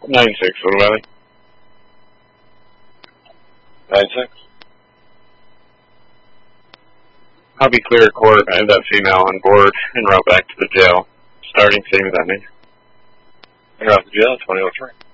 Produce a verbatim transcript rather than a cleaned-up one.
nine six, what about it? nine six. I'll be clear of court. I have that female on board en route back to the jail. Starting same as that me. En route to the jail, twenty oh three.